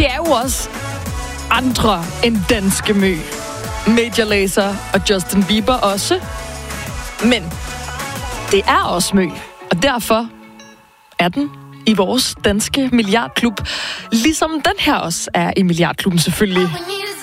det er jo også andre end danske Mø. Major Lazer og Justin Bieber også. Men det er også Mø, og derfor er den i vores danske milliardklub. Ligesom den her også er i milliardklubben selvfølgelig.